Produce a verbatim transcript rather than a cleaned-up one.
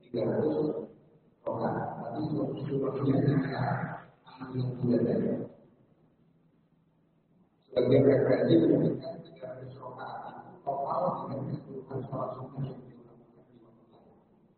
tiga ratus rokaat. Tapi seluruhnya hanya ambil bulan saja. Sebagai referensi menunjukkan tiga ratus rokaat itu total dengan keseluruhan sholat sunnah.